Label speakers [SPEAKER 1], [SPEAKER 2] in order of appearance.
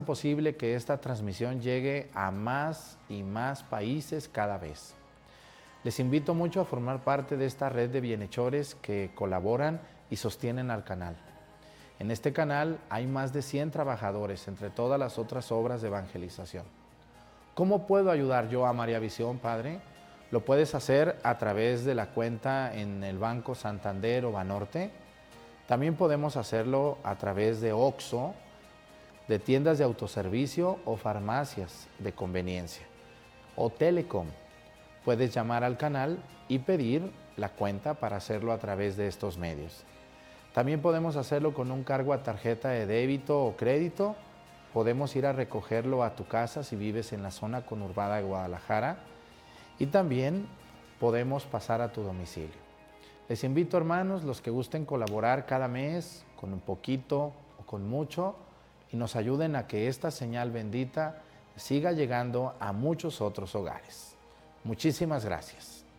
[SPEAKER 1] Posible que esta transmisión llegue a más y más países cada vez. Les invito mucho a formar parte de esta red de bienhechores que colaboran y sostienen al canal. En este canal hay más de 100 trabajadores entre todas las otras obras de evangelización. ¿Cómo puedo ayudar yo a María Visión, Padre? Lo puedes hacer a través de la cuenta en el Banco Santander o Banorte. También podemos hacerlo a través de OXXO, de tiendas de autoservicio o farmacias de conveniencia, o Telecom. Puedes llamar al canal y pedir la cuenta para hacerlo a través de estos medios. También podemos hacerlo con un cargo a tarjeta de débito o crédito. Podemos ir a recogerlo a tu casa si vives en la zona conurbada de Guadalajara, y también podemos pasar a tu domicilio. Les invito, hermanos, los que gusten colaborar cada mes con un poquito o con mucho, y nos ayuden a que esta señal bendita siga llegando a muchos otros hogares. Muchísimas gracias.